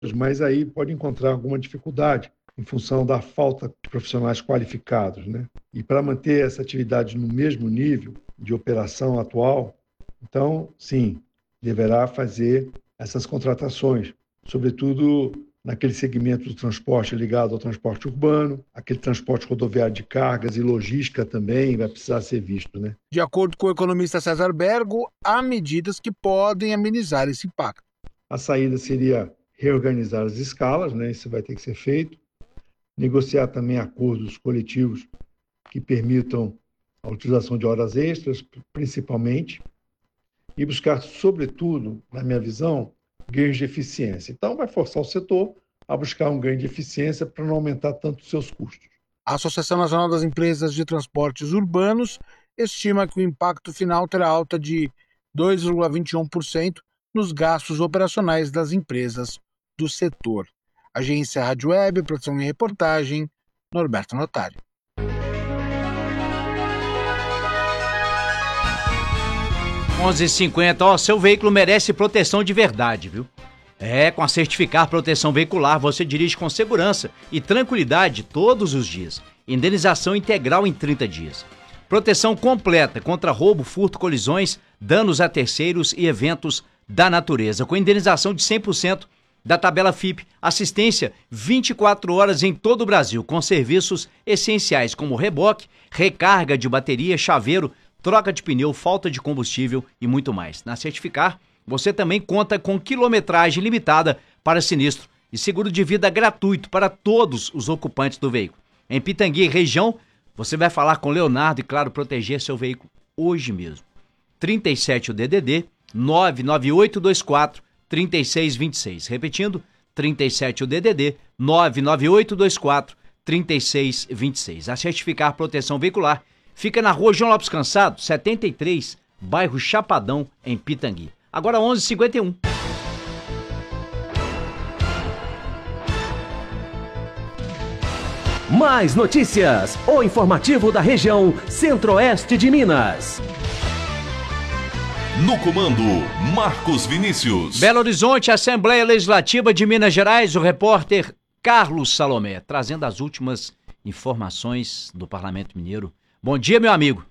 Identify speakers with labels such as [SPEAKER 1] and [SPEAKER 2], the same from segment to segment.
[SPEAKER 1] mas aí pode encontrar alguma dificuldade em função da falta de profissionais qualificados, né? E para manter essa atividade no mesmo nível de operação atual, então, sim, deverá fazer essas contratações, sobretudo naquele segmento do transporte ligado ao transporte urbano, aquele transporte rodoviário de cargas e logística também vai precisar ser visto, né?
[SPEAKER 2] De acordo com o economista César Bergo, há medidas que podem amenizar esse impacto.
[SPEAKER 1] A saída seria reorganizar as escalas, né? Isso vai ter que ser feito. Negociar também acordos coletivos que permitam a utilização de horas extras, principalmente, e buscar, sobretudo, na minha visão, ganhos de eficiência. Então, vai forçar o setor a buscar um ganho de eficiência para não aumentar tanto os seus custos.
[SPEAKER 2] A Associação Nacional das Empresas de Transportes Urbanos estima que o impacto final terá alta de 2,21% nos gastos operacionais das empresas do setor. Agência Rádio Web, produção e reportagem, Norberto Notário.
[SPEAKER 3] 11h50, seu veículo merece proteção de verdade, viu? Com a Certificar Proteção Veicular você dirige com segurança e tranquilidade todos os dias. Indenização integral em 30 dias. Proteção completa contra roubo, furto, colisões, danos a terceiros e eventos da natureza, com indenização de 100% da tabela FIPE, assistência 24 horas em todo o Brasil, com serviços essenciais como reboque, recarga de bateria, chaveiro, troca de pneu, falta de combustível e muito mais. Na Certificar, você também conta com quilometragem limitada para sinistro e seguro de vida gratuito para todos os ocupantes do veículo. Em Pitangui, região, você vai falar com Leonardo e, claro, proteger seu veículo hoje mesmo. 37 o DDD 99824 3626. Repetindo, 37 o DDD 99824 3626. A Certificar Proteção Veicular fica na rua João Lopes Cansado, 73, bairro Chapadão, em Pitangui. Agora 11h51.
[SPEAKER 4] Mais notícias, o informativo da região Centro-Oeste de Minas.
[SPEAKER 5] No comando, Marcos Vinícius.
[SPEAKER 3] Belo Horizonte, Assembleia Legislativa de Minas Gerais, o repórter Carlos Salomé, trazendo as últimas informações do Parlamento Mineiro. Bom dia, meu amigo.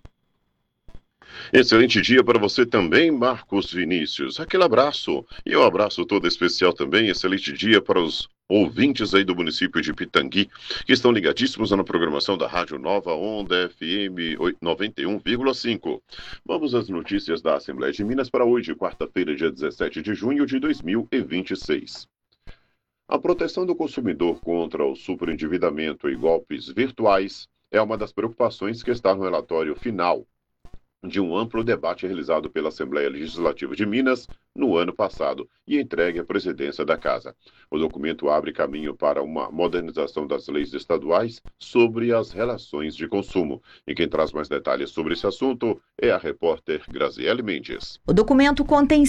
[SPEAKER 6] Excelente dia para você também, Marcos Vinícius. Aquele abraço. E um abraço todo especial também. Excelente dia para os ouvintes aí do município de Pitangui, que estão ligadíssimos na programação da Rádio Nova Onda FM 91,5. Vamos às notícias da Assembleia de Minas para hoje, quarta-feira, dia 17 de junho de 2026. A proteção do consumidor contra o superendividamento e golpes virtuais é uma das preocupações que está no relatório final de um amplo debate realizado pela Assembleia Legislativa de Minas no ano passado e entregue à presidência da Casa. O documento abre caminho para uma modernização das leis estaduais sobre as relações de consumo. E quem traz mais detalhes sobre esse assunto é a repórter Graziele Mendes.
[SPEAKER 7] O documento contém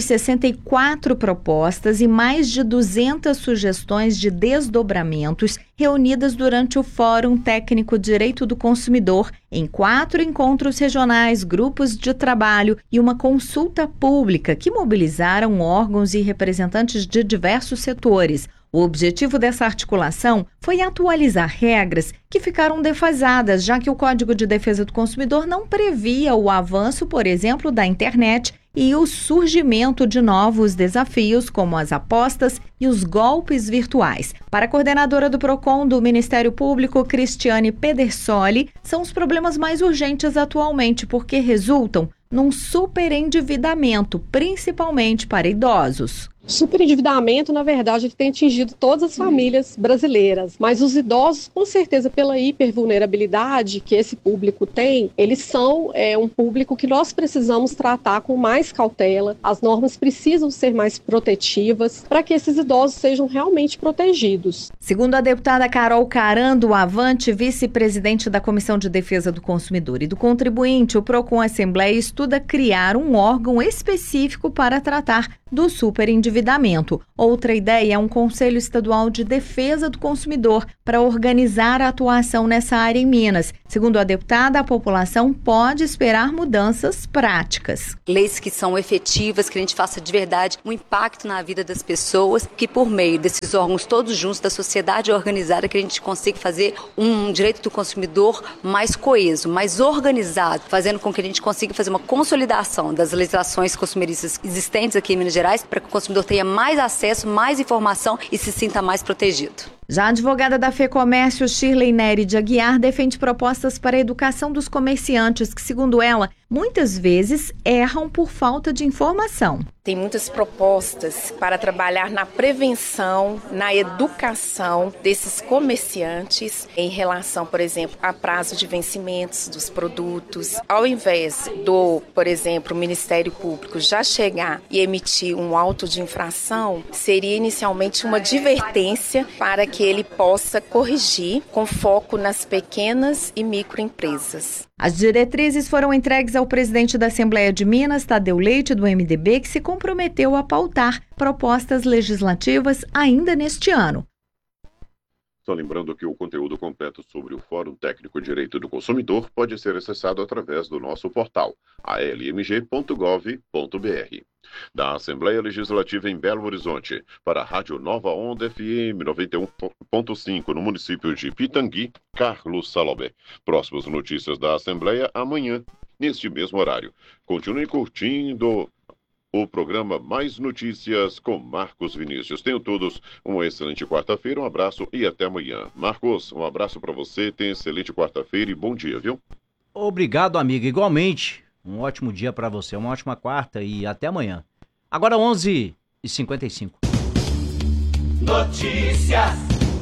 [SPEAKER 7] 164 propostas e mais de 200 sugestões de desdobramentos reunidas durante o Fórum Técnico Direito do Consumidor em 4 encontros regionais, grupos de trabalho e uma consulta pública que mobilizaram órgãos e representantes de diversos setores. O objetivo dessa articulação foi atualizar regras que ficaram defasadas, já que o Código de Defesa do Consumidor não previa o avanço, por exemplo, da internet e o surgimento de novos desafios, como as apostas e os golpes virtuais. Para a coordenadora do PROCON do Ministério Público, Cristiane Pedersoli, são os problemas mais urgentes atualmente, porque resultam num superendividamento, principalmente para idosos.
[SPEAKER 8] O superendividamento, na verdade, ele tem atingido todas as famílias brasileiras, mas os idosos, com certeza, pela hipervulnerabilidade que esse público tem, eles são um público que nós precisamos tratar com mais cautela. As normas precisam ser mais protetivas para que esses idosos sejam realmente protegidos.
[SPEAKER 7] Segundo a deputada Carol Caran, do Avante, vice-presidente da Comissão de Defesa do Consumidor e do Contribuinte, o PROCON Assembleia estuda criar um órgão específico para tratar do superendividamento. endividamento. Outra ideia é um Conselho Estadual de Defesa do Consumidor para organizar a atuação nessa área em Minas. Segundo a deputada, a população pode esperar mudanças práticas.
[SPEAKER 9] Leis que são efetivas, que a gente faça de verdade um impacto na vida das pessoas, que por meio desses órgãos todos juntos, da sociedade organizada, que a gente consiga fazer um direito do consumidor mais coeso, mais organizado, fazendo com que a gente consiga fazer uma consolidação das legislações consumeristas existentes aqui em Minas Gerais, para que o consumidor tenha mais acesso, mais informação e se sinta mais protegido.
[SPEAKER 7] Já a advogada da FEComércio, Shirley Nery de Aguiar, defende propostas para a educação dos comerciantes que, segundo ela, muitas vezes erram por falta de informação.
[SPEAKER 10] Tem muitas propostas para trabalhar na prevenção, na educação desses comerciantes em relação, por exemplo, a prazo de vencimentos dos produtos. Ao invés do, por exemplo, o Ministério Público já chegar e emitir um auto de infração, seria inicialmente uma advertência para que ele possa corrigir com foco nas pequenas e microempresas.
[SPEAKER 7] As diretrizes foram entregues ao presidente da Assembleia de Minas, Tadeu Leite, do MDB, que se comprometeu a pautar propostas legislativas ainda neste ano.
[SPEAKER 6] Só lembrando que o conteúdo completo sobre o Fórum Técnico de Direito do Consumidor pode ser acessado através do nosso portal, almg.gov.br. Da Assembleia Legislativa em Belo Horizonte, para a Rádio Nova Onda FM 91.5 no município de Pitangui, Carlos Salomé. Próximas notícias da Assembleia amanhã, neste mesmo horário. Continue curtindo o programa Mais Notícias com Marcos Vinícius. Tenham todos uma excelente quarta-feira, um abraço e até amanhã. Marcos, um abraço para você, tenha excelente quarta-feira e bom dia, viu?
[SPEAKER 3] Obrigado, amigo, igualmente. Um ótimo dia para você, uma ótima quarta e até amanhã. Agora 11h55.
[SPEAKER 4] Notícias.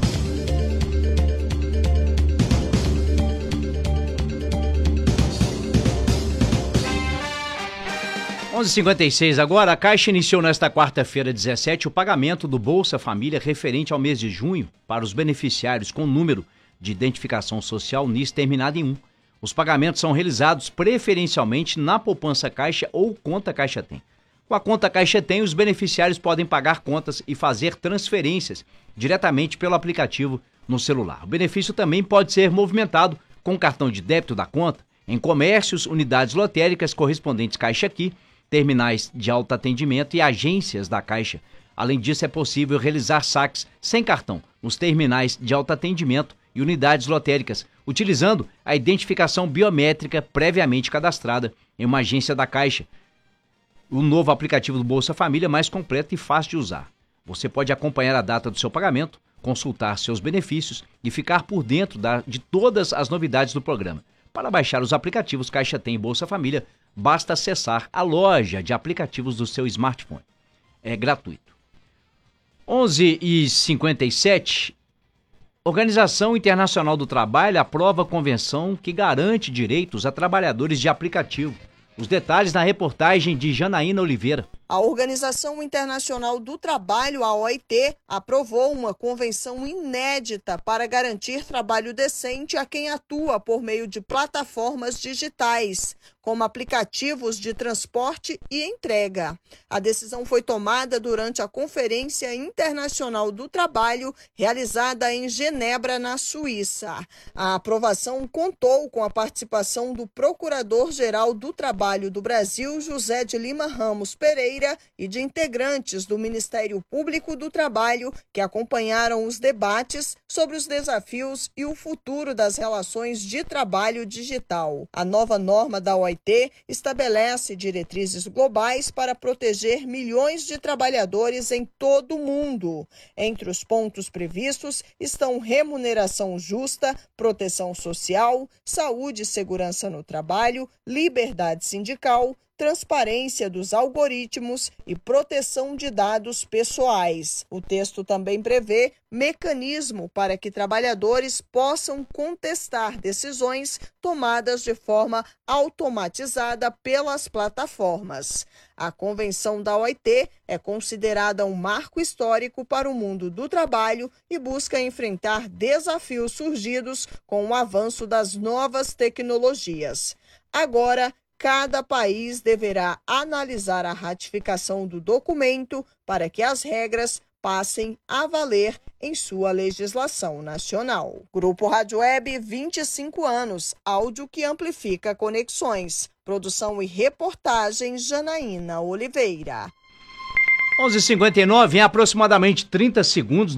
[SPEAKER 3] Às 11h56 agora, a Caixa iniciou nesta quarta-feira 17 o pagamento do Bolsa Família referente ao mês de junho para os beneficiários com número de identificação social NIS terminado em 1. Os pagamentos são realizados preferencialmente na poupança Caixa ou conta Caixa Tem. Com a conta Caixa Tem, os beneficiários podem pagar contas e fazer transferências diretamente pelo aplicativo no celular. O benefício também pode ser movimentado com o cartão de débito da conta em comércios, unidades lotéricas correspondentes Caixa Aqui, terminais de autoatendimento e agências da Caixa. Além disso, é possível realizar saques sem cartão nos terminais de autoatendimento e unidades lotéricas, utilizando a identificação biométrica previamente cadastrada em uma agência da Caixa. O novo aplicativo do Bolsa Família é mais completo e fácil de usar. Você pode acompanhar a data do seu pagamento, consultar seus benefícios e ficar por dentro de todas as novidades do programa. Para baixar os aplicativos Caixa Tem e Bolsa Família, basta acessar a loja de aplicativos do seu smartphone. É gratuito. 11h57, Organização Internacional do Trabalho aprova a convenção que garante direitos a trabalhadores de aplicativo. Os detalhes na reportagem de Janaína Oliveira.
[SPEAKER 11] A Organização Internacional do Trabalho, a OIT, aprovou uma convenção inédita para garantir trabalho decente a quem atua por meio de plataformas digitais, como aplicativos de transporte e entrega. A decisão foi tomada durante a Conferência Internacional do Trabalho, realizada em Genebra, na Suíça. A aprovação contou com a participação do Procurador-Geral do Trabalho do Brasil, José de Lima Ramos Pereira, e de integrantes do Ministério Público do Trabalho que acompanharam os debates sobre os desafios e o futuro das relações de trabalho digital. A nova norma da OIT estabelece diretrizes globais para proteger milhões de trabalhadores em todo o mundo. Entre os pontos previstos estão remuneração justa, proteção social, saúde e segurança no trabalho, liberdade sindical, transparência dos algoritmos e proteção de dados pessoais. O texto também prevê mecanismo para que trabalhadores possam contestar decisões tomadas de forma automatizada pelas plataformas. A Convenção da OIT é considerada um marco histórico para o mundo do trabalho e busca enfrentar desafios surgidos com o avanço das novas tecnologias. Agora, cada país deverá analisar a ratificação do documento para que as regras passem a valer em sua legislação nacional. Grupo Rádio Web, 25 anos, áudio que amplifica conexões. Produção e reportagem, Janaína Oliveira.
[SPEAKER 3] 11h59, em aproximadamente 30 segundos,